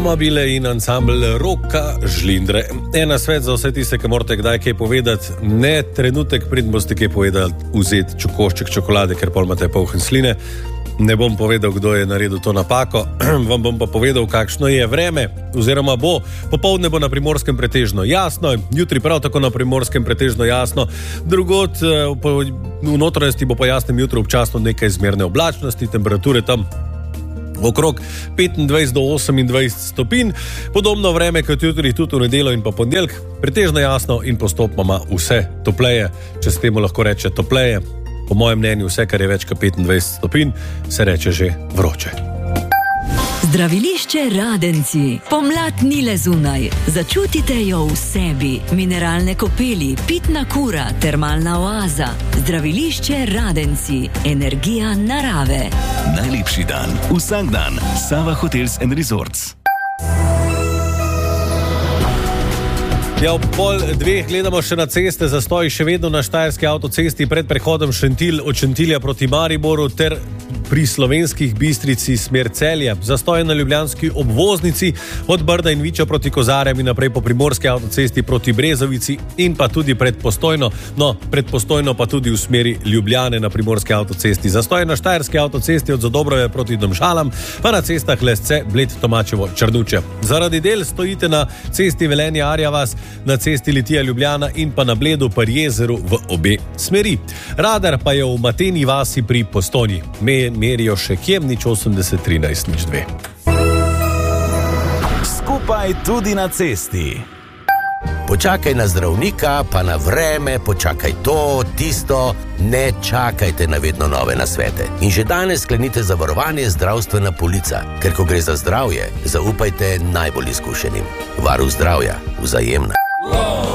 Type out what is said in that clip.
Mobile in ansambl Roka Žlindre. Ena svet za vse tiste, ki morate kdaj kaj povedati, ne trenutek pred boste kaj povedali, vzeti košček čokolade, ker pol imate poln sline. Ne bom povedal, kdo je naredil to napako, vam bom pa povedal, kakšno je vreme, oziroma bo. Popoldne bo na Primorskem pretežno jasno, jutri prav tako na Primorskem pretežno jasno, drugod v notranjosti bo po jasnem jutru občasno nekaj zmerne oblačnosti, temperature tam okrog 25 do 28 stopinj, podobno vreme kot jutri, tudi v nedeljo in pa ponedeljek, pretežno jasno in postopoma vse topleje, če se temu lahko reče topleje. Po mojem mnenju vse, kar je več kot 25 stopinj, se reče že vroče. Zdravilišče Radenci. Pomlad ni le zunaj. Začutite jo v sebi. Mineralne kopeli, pitna kura, termalna oaza. Zdravilišče Radenci. Energija narave. Najlepši dan. Vsak dan. Sava Hotels & Resorts. Ja, ob 1:30 gledamo še na ceste, zastoj še vedno na Štajerski avtocesti pred prehodom Šentilj od Šentilja proti Mariboru ter pri Slovenskih Bistrici smer Celje. Zastoj na ljubljanski obvoznici od Brda in Viča proti Kozarjem in naprej po Primorski avtocesti proti Brezovici in pa tudi pred Postojno. No, pred Postojno pa tudi v smeri Ljubljane na Primorski avtocesti. Zastoj na Štajerski avtocesti od Zadobrove proti Domžalam, pa na cestah Lesce, Bled, Tomačevo, Črnuče. Zaradi del stojite na cesti Velenje Arjavas, na cesti Litija Ljubljana in pa na Bledu pri jezeru v obe smeri. Radar pa je v Mateni vasi pri Postojni. Merijo še kjem 80 13 02. Skupaj tudi na cesti. Počakaj na zdravnika, pa na vreme, počakaj to, tisto, ne čakajte na vedno nove nasvete. In že danes sklenite zavarovanje zdravstvena polica, ker ko gre za zdravje, zaupajte najbolj izkušenim. Varuh zdravja, Vzajemna.